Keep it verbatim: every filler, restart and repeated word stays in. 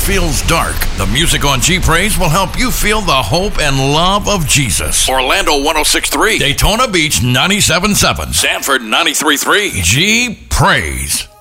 feels dark, the music on G Praise will help you feel the hope and love of Jesus. Orlando one oh six point three, Daytona Beach ninety-seven point seven, Sanford ninety-three point three. G Praise.